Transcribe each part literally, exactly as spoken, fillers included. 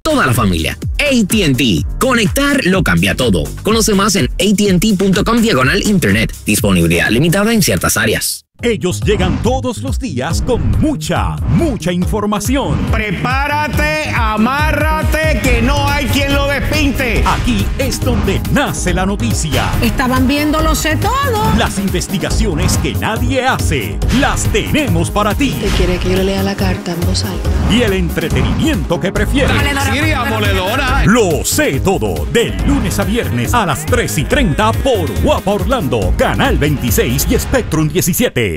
toda la familia. A T and T. Conectar lo cambia todo. Conoce más en att.com diagonal internet. Disponibilidad limitada en ciertas áreas. Ellos llegan todos los días con mucha, mucha información. Prepárate, amárrate, que no hay quien lo despinte. Aquí es donde nace la noticia. Estaban viendo Lo Sé Todo. Las investigaciones que nadie hace, las tenemos para ti. ¿Te quiere que yo le lea la carta en voz alta? Y el entretenimiento que prefieres. Siria Moledora. Lo Sé Todo, de lunes a viernes a las tres y treinta por Guapa Orlando, Canal veintiséis y Spectrum diecisiete.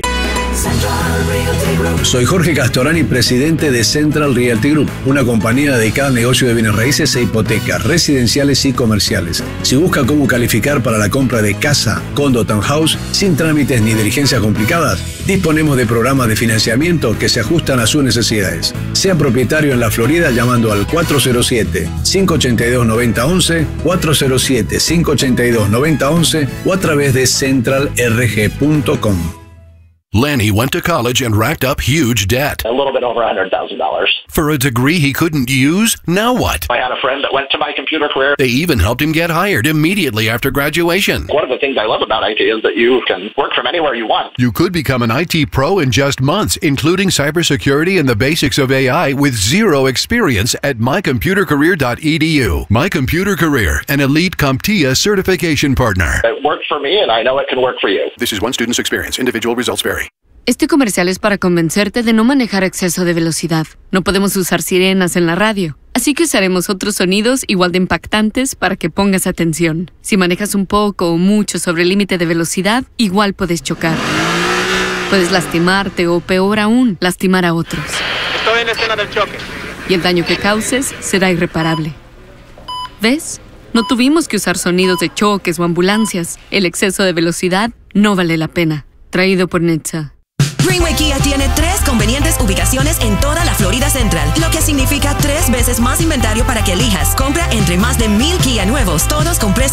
Soy Jorge Castorani, presidente de Central Realty Group, una compañía dedicada al negocio de bienes raíces e hipotecas residenciales y comerciales. Si busca cómo calificar para la compra de casa, condo, townhouse, sin trámites ni diligencias complicadas, disponemos de programas de financiamiento que se ajustan a sus necesidades. Sea propietario en la Florida llamando al cuatro cero siete, cinco ocho dos, nueve cero uno uno, cuatro cero siete, cinco ocho dos, nueve cero uno uno o a través de central r g punto com. Lanny went to college and racked up huge debt. A little bit over one hundred thousand dollars. For a degree he couldn't use? Now what? I had a friend that went to My Computer Career. They even helped him get hired immediately after graduation. One of the things I love about I T is that you can work from anywhere you want. You could become an I T pro in just months, including cybersecurity and the basics of A I with zero experience at my computer career dot e d u. My Computer Career, an elite CompTIA certification partner. It worked for me and I know it can work for you. This is one student's experience. Individual results vary. Este comercial es para convencerte de no manejar a exceso de velocidad. No podemos usar sirenas en la radio, así que usaremos otros sonidos igual de impactantes para que pongas atención. Si manejas un poco o mucho sobre el límite de velocidad, igual puedes chocar. Puedes lastimarte o, peor aún, lastimar a otros. Estoy en la escena del choque. Y el daño que causes será irreparable. ¿Ves? No tuvimos que usar sonidos de choques o ambulancias. El exceso de velocidad no vale la pena. Traído por Netza. Greenway Kia tiene tres convenientes ubicaciones en toda la Florida Central, lo que significa tres veces más inventario para que elijas. Compra entre más de mil Kia nuevos, todos con precios